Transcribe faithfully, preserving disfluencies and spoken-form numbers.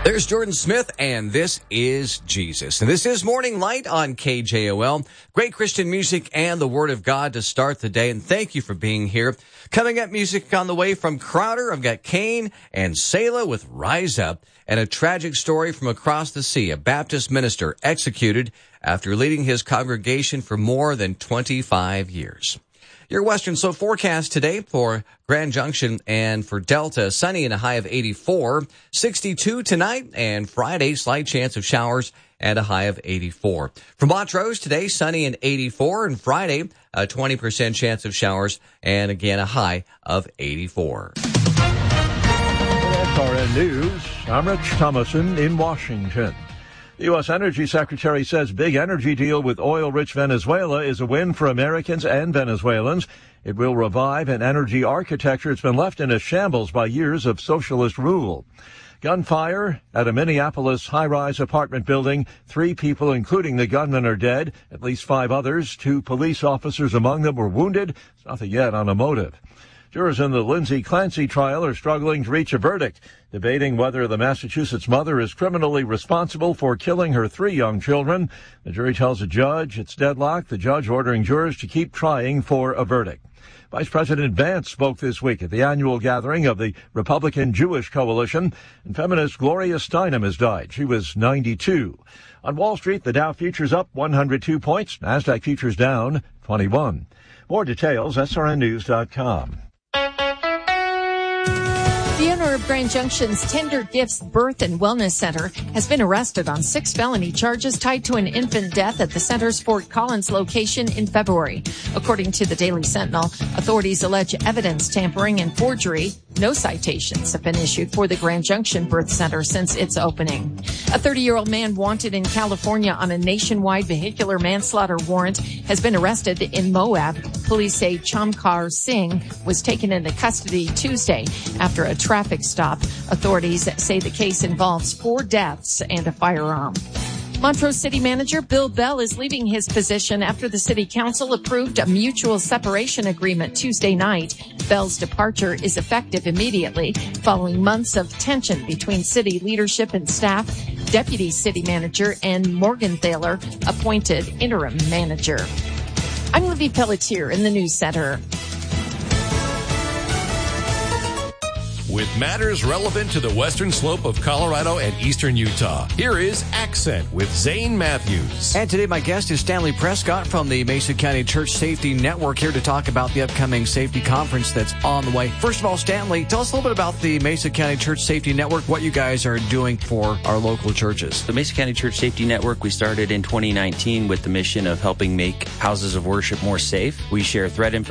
There's Jordan Smith, and this is Jesus. And this is Morning Light on K J O L. Great Christian music and the Word of God to start the day. And thank you for being here. Coming up, music on the way from Crowder. I've got Cain and Selah with Rise Up. And a tragic story from across the sea. A Baptist minister executed after leading his congregation for more than twenty-five years. Your Western Slope forecast today for Grand Junction and for Delta, sunny and a high of eighty-four, sixty-two tonight, and Friday, slight chance of showers and a high of eighty-four. For Montrose today, sunny and eighty-four, and Friday, a twenty percent chance of showers and again a high of eighty-four. S R N News, I'm Rich Thomason in Washington. The U S. Energy Secretary says big energy deal with oil-rich Venezuela is a win for Americans and Venezuelans. It will revive an energy architecture that's been left in a shambles by years of socialist rule. Gunfire at a Minneapolis high-rise apartment building. Three people, including the gunman, are dead. At least five others, two police officers among them, were wounded. There's nothing yet on a motive. Jurors in the Lindsay Clancy trial are struggling to reach a verdict, debating whether the Massachusetts mother is criminally responsible for killing her three young children. The jury tells a judge it's deadlocked, the judge ordering jurors to keep trying for a verdict. Vice President Vance spoke this week at the annual gathering of the Republican Jewish Coalition, and feminist Gloria Steinem has died. She was ninety-two. On Wall Street, the Dow futures up one hundred two points, NASDAQ futures down twenty-one. More details, S R N news dot com. The owner of Grand Junction's Tender Gifts Birth and Wellness Center has been arrested on six felony charges tied to an infant death at the center's Fort Collins location in February. According to the Daily Sentinel, authorities allege evidence tampering and forgery. No citations have been issued for the Grand Junction Birth Center since its opening. A thirty-year-old man wanted in California on a nationwide vehicular manslaughter warrant has been arrested in Moab. Police say Chamkar Singh was taken into custody Tuesday after a traffic stop. Authorities say the case involves four deaths and a firearm. Montrose City Manager Bill Bell is leaving his position after the City Council approved a mutual separation agreement Tuesday night. Bell's departure is effective immediately following months of tension between city leadership and staff. Deputy City Manager and Morgan Thaler appointed interim manager. I'm Libby Pelletier in the News Center. With matters relevant to the western slope of Colorado and eastern Utah, here is Accent with Zane Matthews. And today my guest is Stanley Prescott from the Mesa County Church Safety Network, here to talk about the upcoming safety conference that's on the way. First of all, Stanley, tell us a little bit about the Mesa County Church Safety Network, what you guys are doing for our local churches. The Mesa County Church Safety Network, we started in twenty nineteen with the mission of helping make houses of worship more safe. We share threat information